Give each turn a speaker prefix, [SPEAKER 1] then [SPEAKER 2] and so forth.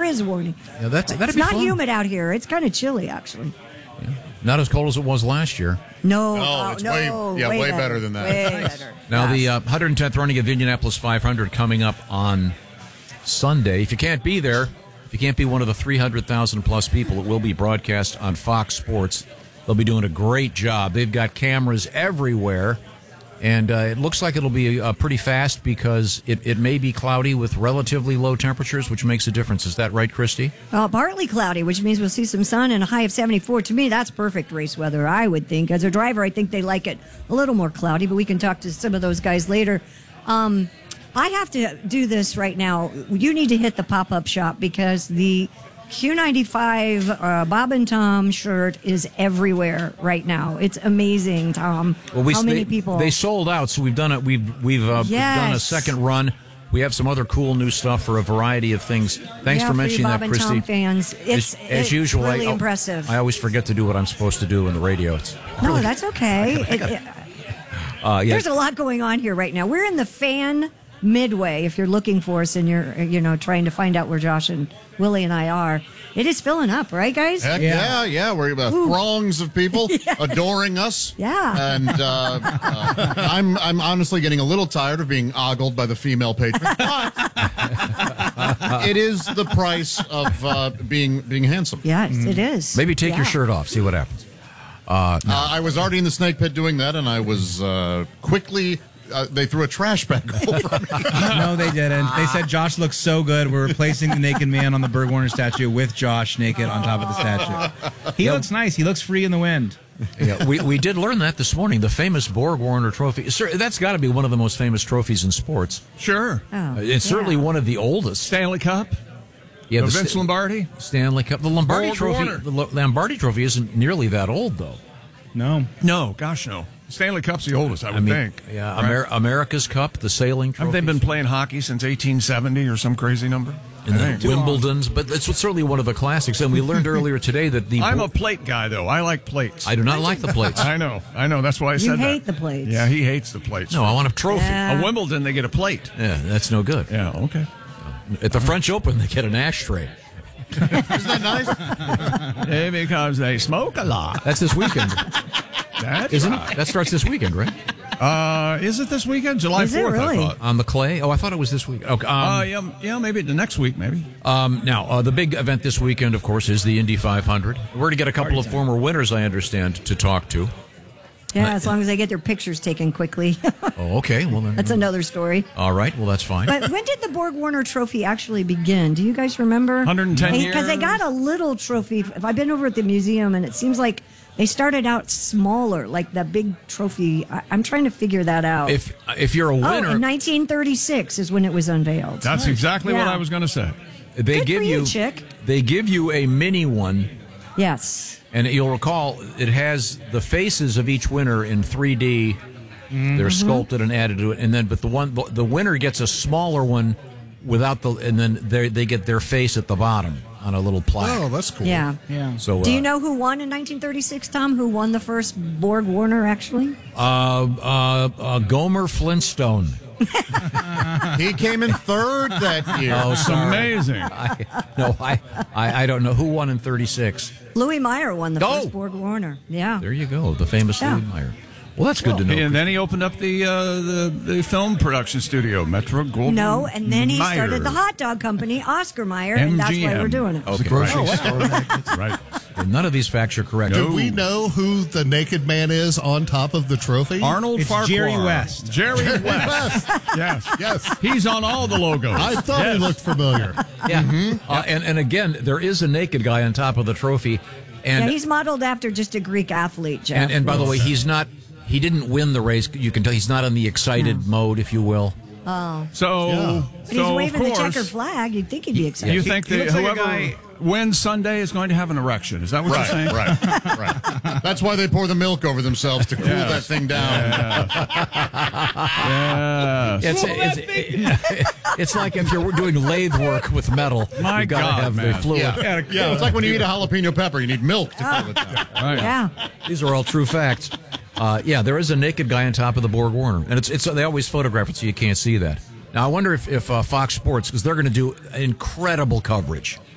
[SPEAKER 1] is a warning.
[SPEAKER 2] Yeah, that'd
[SPEAKER 1] it's
[SPEAKER 2] be
[SPEAKER 1] not
[SPEAKER 2] fun.
[SPEAKER 1] humid out here. It's kind of chilly, actually.
[SPEAKER 2] Not as cold as it was last year.
[SPEAKER 1] No,
[SPEAKER 3] it's way better than that.
[SPEAKER 1] Way better.
[SPEAKER 2] Now, the 110th running of the Indianapolis 500 coming up on Sunday. If you can't be there, if you can't be one of the 300,000-plus people, it will be broadcast on Fox Sports. They'll be doing a great job. They've got cameras everywhere, and it looks like it'll be pretty fast because it may be cloudy with relatively low temperatures, which makes a difference. Is that right, Christy?
[SPEAKER 1] Partly cloudy, which means we'll see some sun and a high of 74. To me, that's perfect race weather, I would think. As a driver, I think they like it a little more cloudy, but we can talk to some of those guys later. I have to do this right now. You need to hit the pop-up shop because the Q95 Bob and Tom shirt is everywhere right now. It's amazing, Tom. How many people?
[SPEAKER 2] They sold out, so we've done it. We've done a second run. We have some other cool new stuff for a variety of things. Thanks for mentioning
[SPEAKER 1] Bob
[SPEAKER 2] that,
[SPEAKER 1] and
[SPEAKER 2] Christy.
[SPEAKER 1] Tom fans.
[SPEAKER 2] As usual,
[SPEAKER 1] really impressive.
[SPEAKER 2] I always forget to do what I'm supposed to do in the radio.
[SPEAKER 1] No, that's okay. There's a lot going on here right now. We're in the fan midway. If you're looking for us and you're trying to find out where Josh and Willie and I are, it is filling up, right, guys?
[SPEAKER 3] Heck yeah. We're throngs of people adoring us.
[SPEAKER 1] Yeah.
[SPEAKER 3] And I'm honestly getting a little tired of being ogled by the female patron. But it is the price of being handsome.
[SPEAKER 1] Yes, it is.
[SPEAKER 2] Maybe take your shirt off, see what happens.
[SPEAKER 3] I was already in the snake pit doing that, and I was quickly... they threw a trash bag over me.
[SPEAKER 4] No, they didn't. They said Josh looks so good. We're replacing the naked man on the Berg Warner statue with Josh naked on top of the statue. He looks nice. He looks free in the wind.
[SPEAKER 2] Yeah, we did learn that this morning. The famous Borg Warner Trophy. Sir, that's got to be one of the most famous trophies in sports.
[SPEAKER 5] Sure.
[SPEAKER 2] It's certainly one of the oldest.
[SPEAKER 5] Stanley Cup.
[SPEAKER 2] Yeah, the
[SPEAKER 5] Vince Lombardi.
[SPEAKER 2] Stanley Cup. The Lombardi
[SPEAKER 5] Borg
[SPEAKER 2] Trophy.
[SPEAKER 5] Warner.
[SPEAKER 2] The Lombardi Trophy isn't nearly that old, though.
[SPEAKER 5] No, gosh, no. Stanley Cup's the oldest, I would think.
[SPEAKER 2] Yeah,
[SPEAKER 5] right?
[SPEAKER 2] America's Cup, the sailing trophy.
[SPEAKER 5] Have they been playing hockey since 1870 or some crazy number?
[SPEAKER 2] And then Wimbledon's, but it's certainly one of the classics. And we learned earlier today that
[SPEAKER 5] I'm a plate guy, though. I like plates.
[SPEAKER 2] I do not like the plates.
[SPEAKER 5] I know. That's why I said that.
[SPEAKER 1] You hate the plates.
[SPEAKER 5] Yeah, he hates the plates.
[SPEAKER 2] No, I want a trophy.
[SPEAKER 1] Yeah.
[SPEAKER 5] A Wimbledon, they get a plate.
[SPEAKER 2] Yeah, that's no good.
[SPEAKER 5] Yeah, okay.
[SPEAKER 2] At the French Open, they get an ashtray.
[SPEAKER 3] Isn't that nice?
[SPEAKER 5] Because they smoke a lot.
[SPEAKER 2] That's this weekend. Isn't it? That starts this weekend, right?
[SPEAKER 5] Is it this weekend? July 4th,
[SPEAKER 1] really?
[SPEAKER 5] I thought.
[SPEAKER 2] On the clay? Oh, I thought it was this week. Okay.
[SPEAKER 5] Yeah, maybe the next week, maybe.
[SPEAKER 2] Now, the big event this weekend, of course, is the Indy 500. We're going to get a couple of former winners, I understand, to talk to.
[SPEAKER 1] Yeah, as long as they get their pictures taken quickly.
[SPEAKER 2] Oh, okay. Well, then.
[SPEAKER 1] That's another story.
[SPEAKER 2] All right. Well, that's fine.
[SPEAKER 1] But when did the Borg Warner Trophy actually begin? Do you guys remember?
[SPEAKER 5] 110 years.
[SPEAKER 1] Because they got a little trophy. I've been over at the museum, and it seems like they started out smaller, like the big trophy. I'm trying to figure that out.
[SPEAKER 2] If you're a winner,
[SPEAKER 1] in 1936 is when it was unveiled.
[SPEAKER 5] That's exactly what I was going to say.
[SPEAKER 2] they
[SPEAKER 1] Good
[SPEAKER 2] give
[SPEAKER 1] for
[SPEAKER 2] you
[SPEAKER 1] Chick.
[SPEAKER 2] They give you a mini one.
[SPEAKER 1] Yes.
[SPEAKER 2] And you'll recall it has the faces of each winner in 3D. They're sculpted and added to it, but the winner gets a smaller one without and then they get their face at the bottom on a little plaque.
[SPEAKER 3] Oh, that's cool.
[SPEAKER 1] Yeah.
[SPEAKER 2] So,
[SPEAKER 1] do you know who won in 1936, Tom? Who won the first Borg Warner, actually?
[SPEAKER 2] Gomer Flintstone.
[SPEAKER 3] He came in third that year.
[SPEAKER 2] Oh,
[SPEAKER 5] It's amazing.
[SPEAKER 2] I don't know who won in 36.
[SPEAKER 1] Louis Meyer won the first Borg Warner. Yeah.
[SPEAKER 2] There you go, the famous Louis Meyer. Well, that's good to know.
[SPEAKER 5] And then he opened up the film production studio, Metro Goldwyn.
[SPEAKER 1] No, and then he
[SPEAKER 5] Mayer.
[SPEAKER 1] started the hot dog company, Oscar Mayer, and that's why we're doing it.
[SPEAKER 2] Okay.
[SPEAKER 5] Right.
[SPEAKER 2] Well, none of these facts are correct.
[SPEAKER 6] Do we know who the naked man is on top of the trophy?
[SPEAKER 5] Arnold
[SPEAKER 4] It's
[SPEAKER 5] Farquhar.
[SPEAKER 4] Jerry West.
[SPEAKER 5] Jerry West.
[SPEAKER 6] Yes.
[SPEAKER 5] He's on all the logos.
[SPEAKER 6] I thought he looked familiar.
[SPEAKER 2] Yeah. And again, there is a naked guy on top of the trophy. And,
[SPEAKER 1] Yeah, he's modeled after just a Greek athlete, Jeff.
[SPEAKER 2] and by the way, he didn't win the race. You can tell he's not in the excited mode, if you will.
[SPEAKER 5] So,
[SPEAKER 1] But he's waving the checker flag. You'd think he'd be excited.
[SPEAKER 5] You think that
[SPEAKER 4] looks like a
[SPEAKER 5] whoever
[SPEAKER 4] guy-
[SPEAKER 5] wins Sunday is going to have an erection? Is that what you're saying?
[SPEAKER 3] Right. That's why they pour the milk over themselves to cool that thing down.
[SPEAKER 2] It's like if you're doing lathe work with metal.
[SPEAKER 5] My
[SPEAKER 2] you got to
[SPEAKER 5] God,
[SPEAKER 2] have the
[SPEAKER 5] man.
[SPEAKER 2] fluid.
[SPEAKER 3] Yeah, it's like when you eat a jalapeno pepper, you need milk to cool it down.
[SPEAKER 5] Right.
[SPEAKER 1] Yeah.
[SPEAKER 2] These are all true facts. There is a naked guy on top of the Borg Warner, and they always photograph it so you can't see that. Now I wonder if Fox Sports, because they're going to do incredible coverage